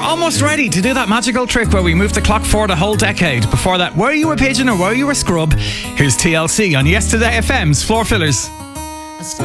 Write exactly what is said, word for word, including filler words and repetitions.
almost ready to do that magical trick where we move the clock forward a whole decade. Before that, were you a pigeon or were you a scrub? Here's T L C on Yesterday F M's Floor Fillers.